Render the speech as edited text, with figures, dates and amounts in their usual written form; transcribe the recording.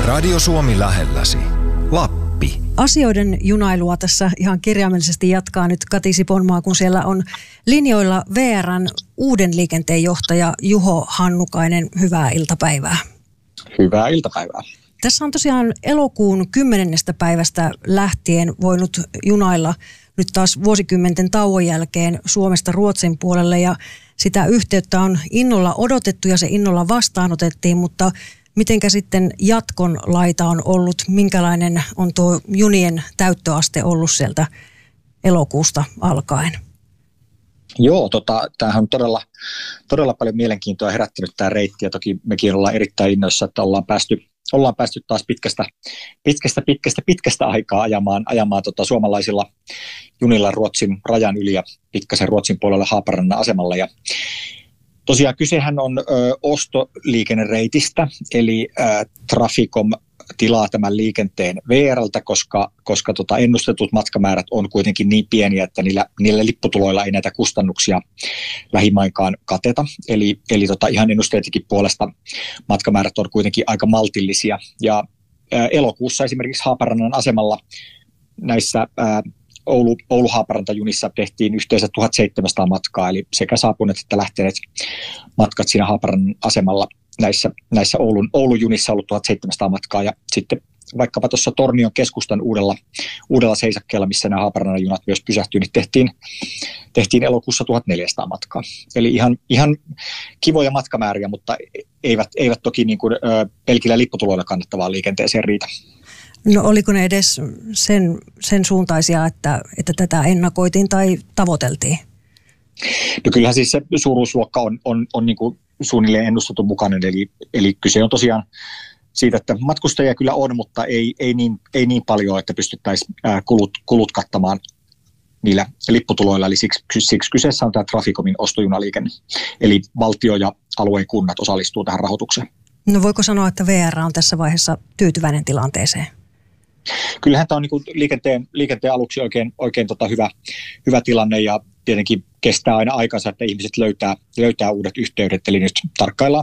Radio Suomi lähelläsi. Lappi. Asioiden junailua tässä ihan kirjaimellisesti jatkaa nyt Kati Sipoonmaa, kun siellä on linjoilla VR:n uuden liikenteen johtaja Juho Hannukainen. Hyvää iltapäivää. Hyvää iltapäivää. Tässä on tosiaan elokuun 10. päivästä lähtien voinut junailla nyt taas vuosikymmenten tauon jälkeen Suomesta Ruotsin puolelle, ja sitä yhteyttä on innolla odotettu ja se innolla vastaanotettiin, mutta mitenkä sitten jatkon laita on ollut? Minkälainen on tuo junien täyttöaste ollut sieltä elokuusta alkaen? Joo, tämähän on todella paljon mielenkiintoa herättänyt tämä reitti, ja toki mekin ollaan erittäin innoissa, että ollaan päästy taas pitkästä aikaa ajamaan suomalaisilla junilla Ruotsin rajan yli ja pikkasen Ruotsin puolelle Haaparannan asemalle. Ja tosiaan kysehän on ostoliikennereitistä, eli Traficom tilaa tämän liikenteen VR:ltä, koska ennustetut matkamäärät on kuitenkin niin pieniä, että niillä lipputuloilla ei näitä kustannuksia lähimainkaan kateta. Eli ihan ennusteetikin puolesta matkamäärät on kuitenkin aika maltillisia. Ja elokuussa esimerkiksi Haaparannan asemalla näissä Oulu-Haaparanta-junissa tehtiin yhteensä 1700 matkaa, eli sekä saapuneet että lähteneet matkat siinä Haaparannan asemalla näissä Oulun junissa ollut 1700 matkaa, ja sitten vaikkapa tuossa Tornion keskustan uudella seisakkeella, missä nämä Haaparannan junat myös pysähtyy, niin tehtiin elokuussa 1400 matkaa. Eli ihan kivoja matkamääriä, mutta eivät toki niin kuin pelkillä lipputuloilla kannattavaan liikenteeseen riitä. No oliko ne edes sen suuntaisia, että tätä ennakoitiin tai tavoiteltiin? No kyllähän siis se suuruusluokka on niin kuin suunnilleen ennustetun mukainen, eli kyse on tosiaan siitä, että matkustajia kyllä on, mutta ei niin paljon, että pystyttäisiin kulut kattamaan niillä lipputuloilla, eli siksi kyseessä on tämä Traficomin ostojunaliikenne, eli valtio ja alueen kunnat osallistuu tähän rahoitukseen. No voiko sanoa, että VR on tässä vaiheessa tyytyväinen tilanteeseen? Kyllähän tämä on niin liikenteen aluksi oikein hyvä tilanne, ja tietenkin kestää aina aikansa, että ihmiset löytää uudet yhteydet, eli nyt tarkkaillaan